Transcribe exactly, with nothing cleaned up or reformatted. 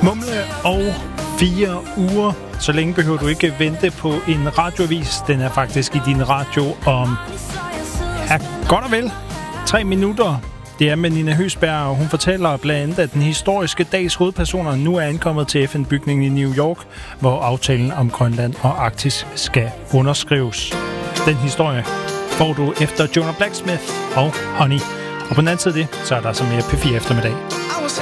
Mumle og fire uger. Så længe behøver du ikke vente på en radioavis. Den er faktisk i din radio om ja, godt og vel tre minutter. Det er med Nina Høsberg, og hun fortæller blandt andet, at den historiske dags hovedpersoner nu er ankommet til F N-bygningen i New York, hvor aftalen om Grønland og Arktis skal underskrives. Den historie får du efter Jonah Blacksmith og Honey. Og på den anden side af det, så er der så mere P fire eftermiddag.